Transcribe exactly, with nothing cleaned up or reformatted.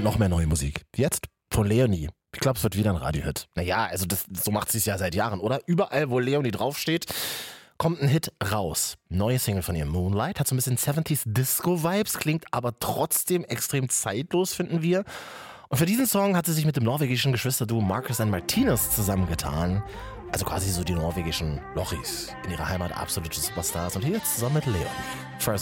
Und noch mehr neue Musik. Jetzt von Leonie. Ich glaube, es wird wieder ein Radiohit. Naja, also das, so macht sie es ja seit Jahren, oder? Überall, wo Leonie draufsteht, kommt ein Hit raus. Neue Single von ihr, Moonlight, hat so ein bisschen siebziger Disco-Vibes, klingt aber trotzdem extrem zeitlos, finden wir. Und für diesen Song hat sie sich mit dem norwegischen Geschwisterduo Marcus and Martinez zusammengetan. Also quasi so die norwegischen Lochis. In ihrer Heimat absolute Superstars. Und hier zusammen mit Leonie. First